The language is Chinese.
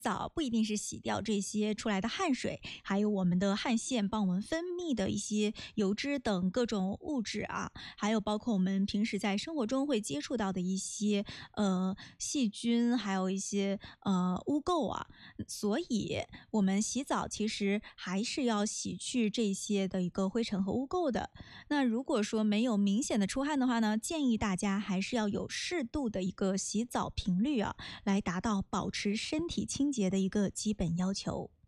澡不一定是洗掉这些出来的汗水，还有我们的汗腺帮我们分泌的一些油脂等各种物质啊，还有包括我们平时在生活中会接触到的一些细菌，还有一些污垢啊，所以我们洗澡其实还是要洗去这些的一个灰尘和污垢的。那如果说没有明显的出汗的话呢，建议大家还是要有适度的一个洗澡频率啊，来达到保持身体清洁的一个基本要求。